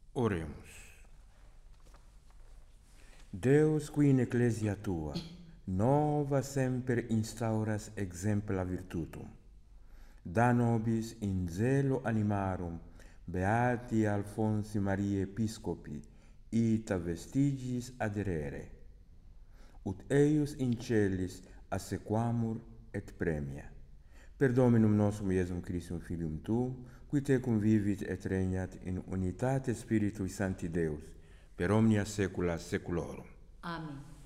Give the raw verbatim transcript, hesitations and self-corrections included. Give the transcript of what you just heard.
Oremus. Deus qui in ecclesia tua, nova semper instauras exempla virtutum. Da nobis in zelo animarum, beati Alfonsi Maria Episcopi, ita vestigis aderere. Ut eius in celis assequamur et premia. Per Dominum nostrum Iesum Christum Filium tu, qui tecum vivit et regnat in unitate Spiritui Sancti Deus, per omnia saecula saeculorum. Amen.